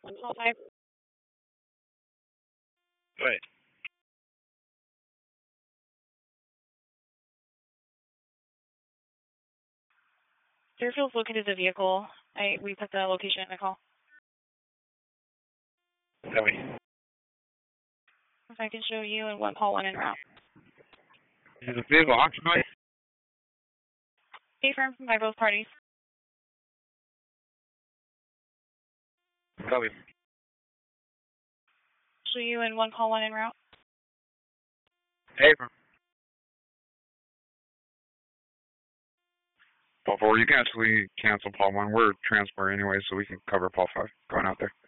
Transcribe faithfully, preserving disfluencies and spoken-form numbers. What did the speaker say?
One call five. Wait. Deerfield's located the vehicle. I we put the location in the call. Tell me. If I can show you and one call one en route. Is the vehicle occupied? Confirmed by both parties. Tell me. Show you and one call one en route. Hey, Paul four, you can actually cancel Paul one. We're transport anyway, so we can cover Paul five going out there.